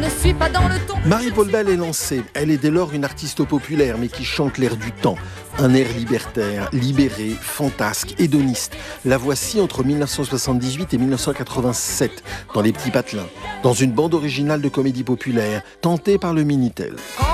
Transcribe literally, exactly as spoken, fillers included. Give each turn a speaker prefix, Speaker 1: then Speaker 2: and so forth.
Speaker 1: ne suis pas dans le ton.
Speaker 2: Marie-Paule Bell est lancée. Elle est dès lors une artiste populaire, mais qui chante l'air du temps. Un air libertaire, libéré, fantasque, hédoniste. La voici entre mille neuf cent soixante-dix-huit et mille neuf cent quatre-vingt-sept, dans Les Petits Patelins, dans une bande originale de comédie populaire, tentée par le Minitel.
Speaker 1: Quand